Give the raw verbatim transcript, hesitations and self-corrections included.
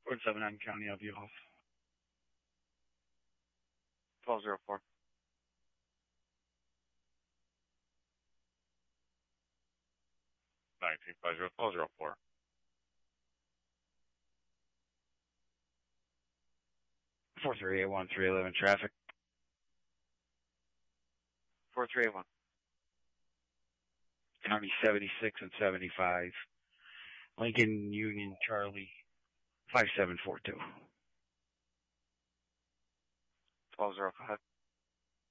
Ford seven nine County of you off. twelve oh four. nineteen five zero, twelve oh four. four three eight one, three eleven traffic. four three eight one. County seventy-six and seventy-five. Lincoln Union Charlie five seven four two. twelve oh five.